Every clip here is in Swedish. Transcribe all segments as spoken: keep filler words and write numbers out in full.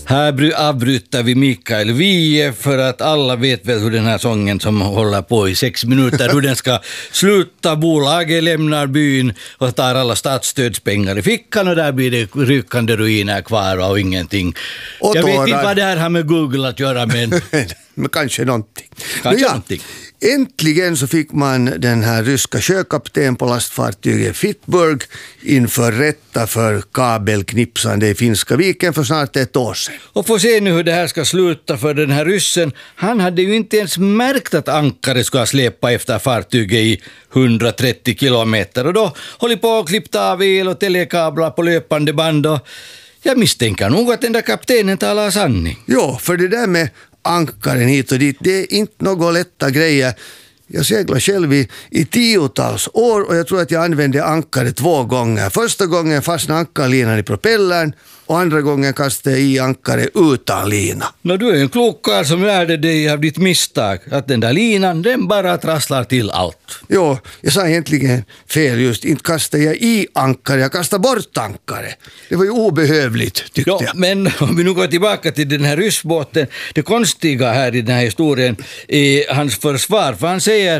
Här bry- avbryter vi Mikael Wiehe för att alla vet väl hur den här sången som håller på i sex minuter, hur den ska sluta. Bolaget lämnar byn och tar alla statsstödspengar i fickan och där blir det ryckande ruiner kvar och ingenting. Och Jag vet tårar. inte vad det här har med Google att göra, men Men kanske någonting. kanske Men ja, någonting. äntligen så fick man den här ryska sjökapten på lastfartyget Fitburg inför rätta för kabelknipsande i Finska viken för snart ett år sedan. Och får se nu hur det här ska sluta, för den här ryssen, han hade ju inte ens märkt att ankare ska släpa efter fartyget i hundratrettio kilometer och då håller på och klippta av el och telekablar på löpande band och jag misstänker nog att den där kaptenen talar sanning. Jo, för det där med ankaren hit och dit, det är inte några lätta grejer. Jag seglar själv i, i tiotals år och jag tror att jag använde ankare två gånger. Första gången fastnade ankarlinan i propellern och andra gången kastade jag i ankare utan lina. Nå, du är en klok karl som lärde dig av ditt misstag att den där linan, den bara trasslar till allt. Jo, jag sa egentligen fel just. Inte kastade jag i ankare, jag kastade bort ankare. Det var ju obehövligt, tyckte Ja, jag. men om vi nu går tillbaka till den här ryssbåten, det konstiga här i den här historien är hans försvar, för han säger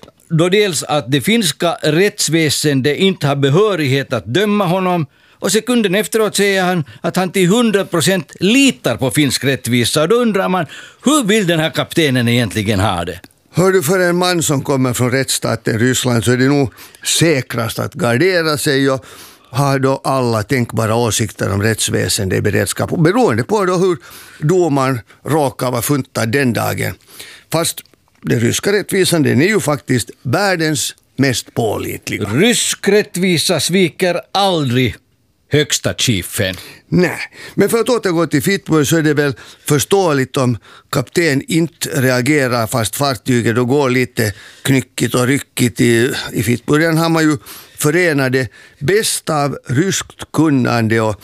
då dels att det finska rättsväsendet inte har behörighet att döma honom, och sekunden efteråt säger han att han till hundra procent litar på finsk rättvisa, och då undrar man, hur vill den här kaptenen egentligen ha det? Hör du, för en man som kommer från rättsstaten Ryssland så är det nog säkrast att gardera sig och ha då alla tänkbara åsikter om rättsväsende i beredskap, och beroende på då hur domaren råkar vara funtad den dagen. Fast den ryska rättvisan, den är ju faktiskt världens mest pålitliga. Rysk rättvisa sviker aldrig högsta chiefen. Nej, men för att återgå till Fitburg så är det väl förståeligt om kapten inte reagerar fast fartyget då går lite knyckigt och ryckigt. I, i Fitburgen har man ju förenade bästa av ryskt kunnande och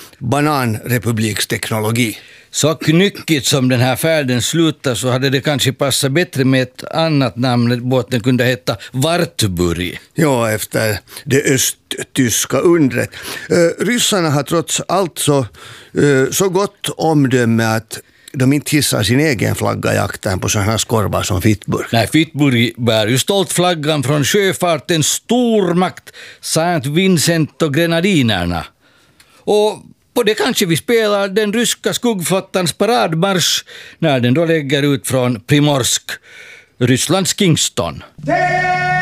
bananrepubliksteknologi. Så knyckigt som den här färden slutar så hade det kanske passat bättre med ett annat namn. Båten kunde heta Wartburg. Ja, efter det östtyska undret. Uh, ryssarna har trots allt så, uh, så gott omdöme att de inte hissar sin egen flagga i akten på sådana här skorvar som Fitburg. Nej, Fitburg bär ju stolt flaggan från sjöfartens stormakt Saint Vincent och Grenadinerna. Och på det kanske vi spelar den ryska skuggflottans paradmarsch när den då lägger ut från Primorsk, Rysslands Kingston.